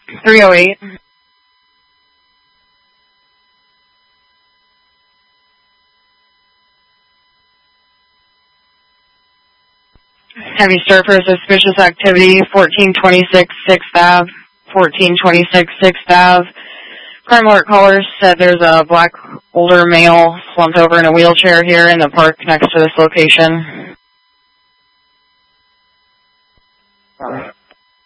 308. Heavy surfer, suspicious activity, 1426 6th Ave, 1426 6th Ave. Crime alert callers said there's a black older male slumped over in a wheelchair here in the park next to this location.